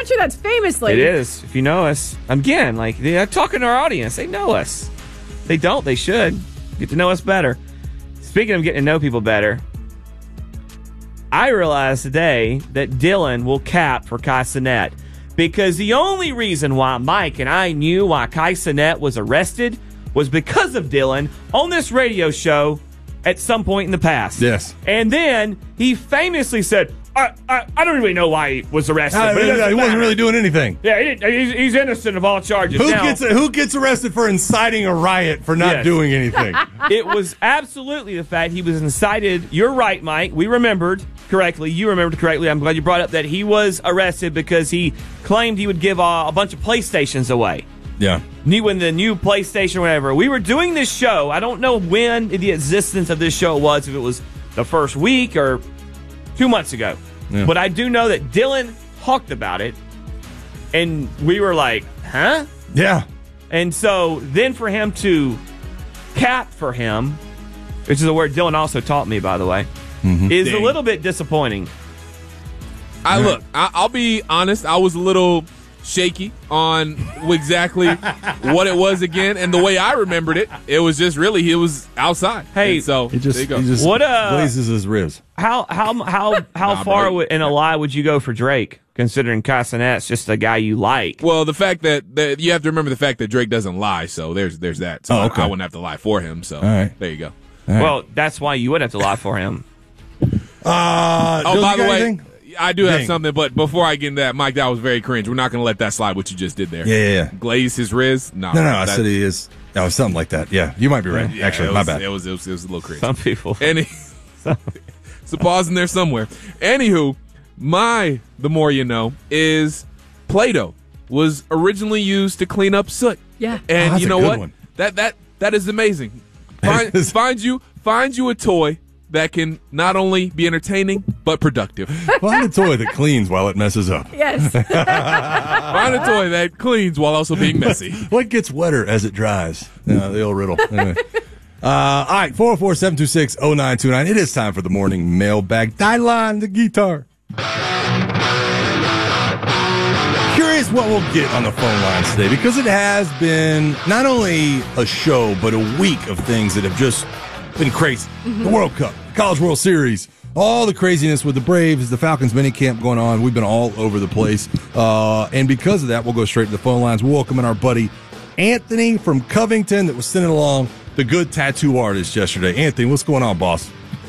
country that's famously. It is. If you know us. Again, like, they're talking to our audience. They know us. They don't. They should. Get to know us better. Speaking of getting to know people better, I realized today that Dylan will cap for Kai Cenat, because the only reason why Mike and I knew why Kai Cenat was arrested was because of Dylan on this radio show at some point in the past. Yes. And then he famously said, I don't really know why he was arrested. But he wasn't really doing anything. Yeah, he's innocent of all charges. Who gets arrested for inciting a riot for not doing anything? It was absolutely the fact he was incited. You're right, Mike. We remembered correctly. You remembered correctly. I'm glad you brought up that he was arrested because he claimed he would give a bunch of PlayStations away. Yeah. When the new PlayStation or whatever. We were doing this show. I don't know when the existence of this show was, if it was the first week or 2 months ago. Yeah. But I do know that Dylan talked about it, and we were like, huh? Yeah. And so then for him to cap for him, which is a word Dylan also taught me, by the way, is a little bit disappointing. I'll be honest, I was a little shaky on exactly what it was again, and the way I remembered it, it was just really he was outside. Hey, and so he just what blazes his ribs. How far in a lie would you go for Drake, considering Kai Cenat's just a guy you like? Well, the fact that you have to remember the fact that Drake doesn't lie, so there's that. So I wouldn't have to lie for him. So there you go. Well, that's why you would have to lie for him. By the way, I do have something, but before I get into that, Mike, that was very cringe. We're not going to let that slide, what you just did there. Yeah. Glaze his riz? No, I said he is. Oh, something like that. Yeah, you might be right. Yeah, actually, my bad. It was a little cringe. Some people. So pause in there somewhere. Anywho, the more you know, is Play-Doh was originally used to clean up soot. Yeah. And you know what? One. That is amazing. Find you a toy that can not only be entertaining, but productive. Find a toy that cleans while it messes up. Yes. Find a toy that cleans while also being messy. What gets wetter as it dries? The old riddle. Anyway. All right, 404-726-0929. It is time for the morning mailbag. Dylan, the guitar. Curious what we'll get on the phone lines today, because it has been not only a show, but a week of things that have just been crazy. The World Cup, College World Series, all the craziness with the Braves, the Falcons minicamp going on. We've been all over the place. And because of that, we'll go straight to the phone lines. We'll welcome in our buddy Anthony from Covington that was sending along the good tattoo artist yesterday. Anthony, what's going on, boss?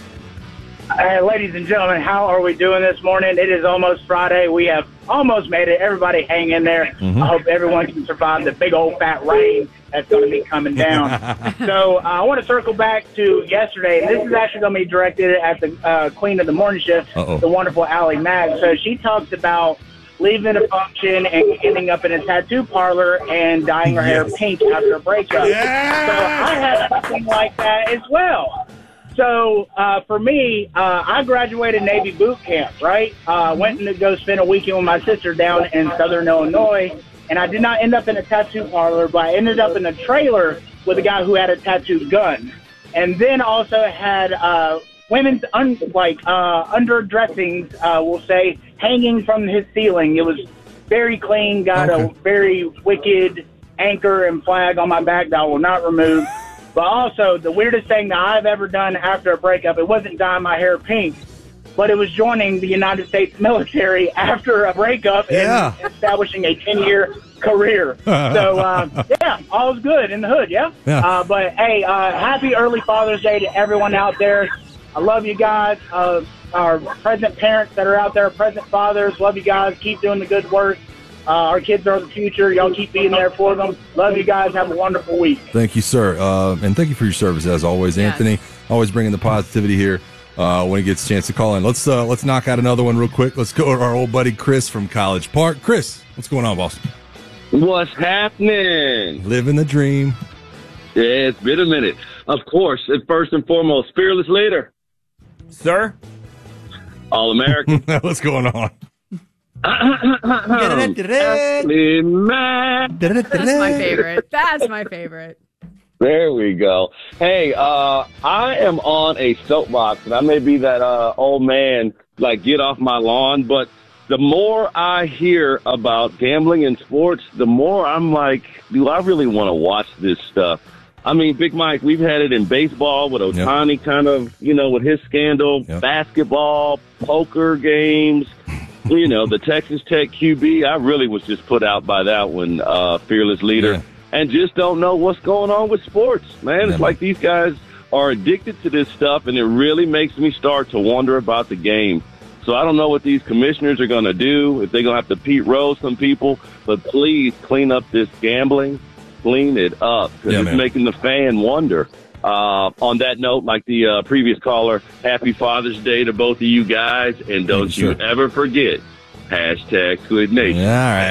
Ladies and gentlemen, how are we doing this morning? It is almost Friday. We have almost made it. Everybody hang in there. I hope everyone can survive the big old fat rain that's going to be coming down. So I want to circle back to yesterday. This is actually going to be directed at the Queen of the Morning Shift, the wonderful Allie Mack. So she talks about leaving a function and ending up in a tattoo parlor and dyeing her hair pink after a breakup. Yeah! So I had something like that as well. So for me, I graduated Navy boot camp, right? Went to go spend a weekend with my sister down in Southern Illinois, and I did not end up in a tattoo parlor, but I ended up in a trailer with a guy who had a tattoo gun. And then also had women's underdressings, we'll say, hanging from his ceiling. It was very clean, got a very wicked anchor and flag on my back that I will not remove. But also, the weirdest thing that I've ever done after a breakup, it wasn't dyeing my hair pink, but it was joining the United States military after a breakup and establishing a 10-year career. So, all's good in the hood, but, hey, happy early Father's Day to everyone out there. I love you guys. Our present parents that are out there, present fathers, love you guys. Keep doing the good work. Our kids are the future. Y'all keep being there for them. Love you guys. Have a wonderful week. Thank you, sir. And thank you for your service, as always, Anthony. Always bringing the positivity here when he gets a chance to call in. Let's knock out another one real quick. Let's go to our old buddy Chris from College Park. Chris, what's going on, boss? What's happening? Living the dream. Yeah, it's been a minute. Of course, first and foremost, fearless leader. Sir? All-American. What's going on? That's my favorite. That's my favorite. There we go. Hey, I am on a soapbox, and I may be that old man, like, get off my lawn, but the more I hear about gambling in sports, the more I'm like, do I really want to watch this stuff? I mean, Big Mike, we've had it in baseball with Ohtani kind of, with his scandal, basketball, poker games, the Texas Tech QB. I really was just put out by that one, fearless leader, and just don't know what's going on with sports, man. It's like these guys are addicted to this stuff, and it really makes me start to wonder about the game. So I don't know what these commissioners are going to do, if they're going to have to Pete Rose some people, but please clean up this gambling. Clean it up, because it's making the fan wonder. On that note, like the previous caller, happy Father's Day to both of you guys, and don't you ever forget, hashtag Squid Nation. All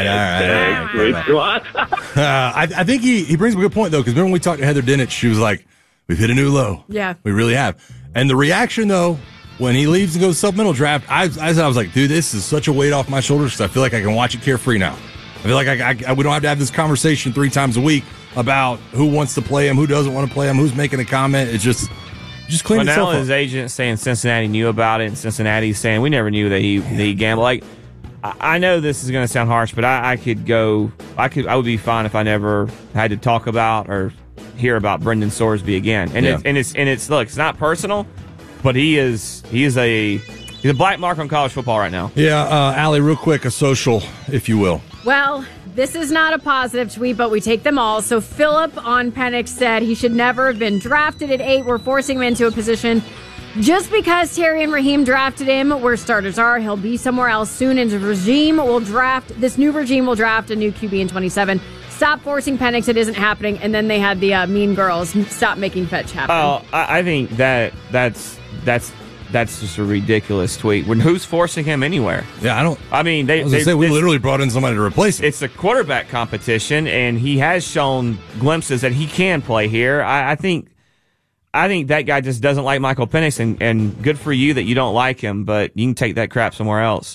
right. I think he brings up a good point, though, because remember when we talked to Heather Dinich, she was like, we've hit a new low. Yeah. We really have. And the reaction, though, when he leaves and goes to supplemental draft, I was like, dude, this is such a weight off my shoulders, because I feel like I can watch it carefree now. I feel like we don't have to have this conversation 3 times a week about who wants to play him, who doesn't want to play him, who's making a comment. It's just clean itself up. Now his agent saying Cincinnati knew about it, and Cincinnati's saying we never knew that he gambled. Like, I know this is going to sound harsh, but I would be fine if I never had to talk about or hear about Brendan Sorsby again. And it's look, it's not personal, but he's a black mark on college football right now. Yeah, Allie, real quick, a social, if you will. Well, this is not a positive tweet, but we take them all. So Philip on Penix said he should never have been drafted at 8. We're forcing him into a position just because Terry and Raheem drafted him where starters are. He'll be somewhere else soon, and this new regime will draft a new QB in 2027. Stop forcing Penix. It isn't happening. And then they had the Mean Girls stop making fetch happen. Oh, I think that's just a ridiculous tweet. Who's forcing him anywhere? Yeah, we they literally brought in somebody to replace him. It's a quarterback competition, and he has shown glimpses that he can play here. I think that guy just doesn't like Michael Penix, and good for you that you don't like him, but you can take that crap somewhere else.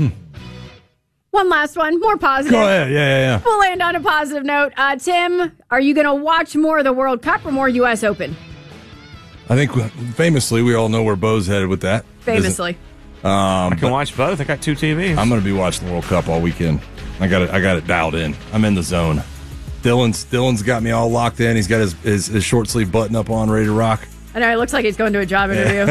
One last one, more positive. Go ahead, yeah. We'll land on a positive note. Tim, are you going to watch more of the World Cup or more U.S. Open? I think famously we all know where Bo's headed with that. Famously. I can watch both. I got 2 TVs. I'm going to be watching the World Cup all weekend. I got it dialed in. I'm in the zone. Dylan's got me all locked in. He's got his short sleeve button up on, ready to rock. I know, it looks like he's going to a job interview.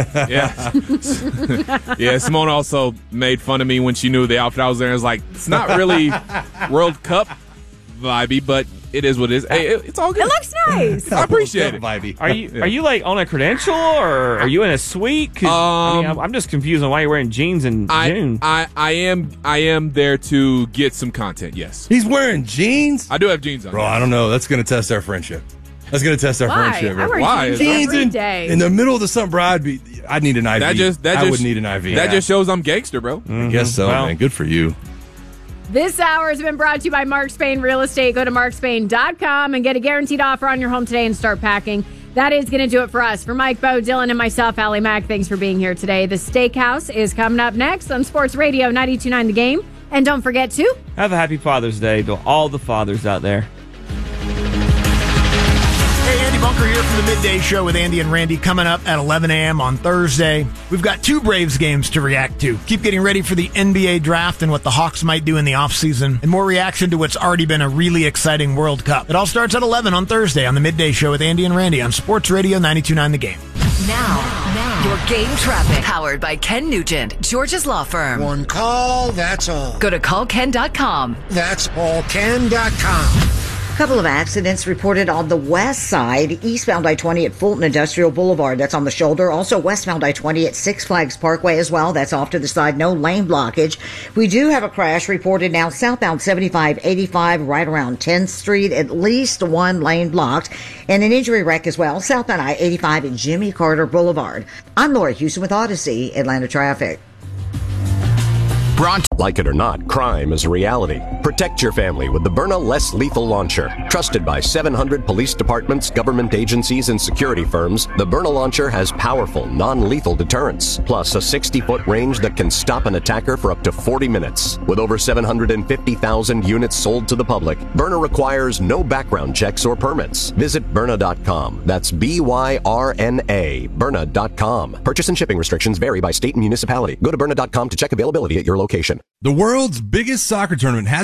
Yeah, Simone also made fun of me when she knew the outfit I was wearing. It was like, it's not really World Cup vibey, but it is what it is. Hey, it's all good. It looks nice. I appreciate it. Vibey. Are you like on a credential, or are you in a suite? I'm just confused on why you're wearing jeans in June. I am there to get some content. Yes, he's wearing jeans. I do have jeans on. Bro, I don't know. That's going to test our friendship. Friendship. I wear jeans every day. In the middle of the summer, I'd need an IV. I would need an IV. That just shows I'm gangster, bro. I guess so, man. Good for you. This hour has been brought to you by Mark Spain Real Estate. Go to markspain.com and get a guaranteed offer on your home today and start packing. That is going to do it for us. For Mike, Bo, Dylan, and myself, Allie Mack, thanks for being here today. The Steakhouse is coming up next on Sports Radio 92.9 The Game. And don't forget to have a happy Father's Day to all the fathers out there. Hey, Andy Bunker here from the Midday Show with Andy and Randy, coming up at 11 a.m. on Thursday. We've got 2 Braves games to react to. Keep getting ready for the NBA draft and what the Hawks might do in the offseason, and more reaction to what's already been a really exciting World Cup. It all starts at 11 on Thursday on the Midday Show with Andy and Randy on Sports Radio 92.9 The Game. Now, your game traffic. Powered by Ken Nugent, George's Law Firm. One call, that's all. Go to callken.com. That's allken.com. Couple of accidents reported on the west side, eastbound I-20 at Fulton Industrial Boulevard. That's on the shoulder. Also westbound I-20 at Six Flags Parkway as well. That's off to the side. No lane blockage. We do have a crash reported now southbound 75-85 right around 10th Street. At least 1 lane blocked. And an injury wreck as well. Southbound I-85 at Jimmy Carter Boulevard. I'm Laura Houston with Odyssey Atlanta Traffic. Like it or not, crime is a reality. Protect your family with the Byrna Less Lethal Launcher. Trusted by 700 police departments, government agencies, and security firms, the Byrna Launcher has powerful, non-lethal deterrence, plus a 60-foot range that can stop an attacker for up to 40 minutes. With over 750,000 units sold to the public, Byrna requires no background checks or permits. Visit Byrna.com. That's Byrna, Byrna.com. Purchase and shipping restrictions vary by state and municipality. Go to Byrna.com to check availability at your local location. The world's biggest soccer tournament has